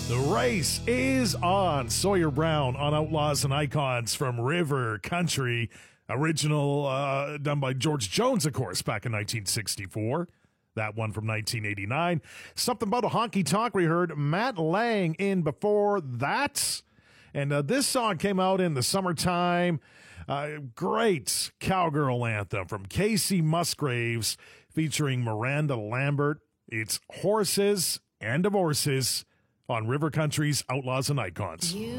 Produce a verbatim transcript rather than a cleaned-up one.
The race is on. Sawyer Brown on Outlaws and Icons from River Country. Original uh, done by George Jones, of course, back in nineteen sixty-four. That one from nineteen eighty-nine. Something About a Honky Tonk. We heard Matt Lang in before that. And uh, this song came out in the summertime. Uh, great cowgirl anthem from Casey Musgraves featuring Miranda Lambert. It's Horses and Divorces on River Country's Outlaws and Icons. You